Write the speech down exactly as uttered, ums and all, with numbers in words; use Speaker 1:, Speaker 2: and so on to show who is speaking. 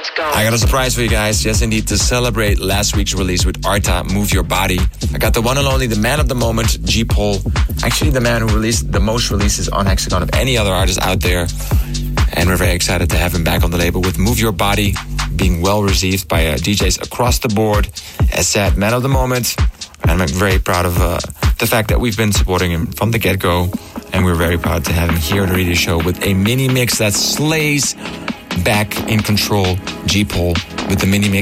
Speaker 1: Let's go.
Speaker 2: I got a surprise for you guys. Yes, indeed, to celebrate last week's release with Arta, Move Your Body. I got the one and only, the man of the moment, G-Pol. Actually, the man who released the most releases on Hexagon of any other artist out there. And we're very excited to have him back on the label with Move Your Body, being well received by uh, D Js across the board. As said, man of the moment. And I'm very proud of uh, the fact that we've been supporting him from the get-go. And we're very proud to have him here on the radio show with a mini mix that slays. Back in control, G-Pol with the mini mix.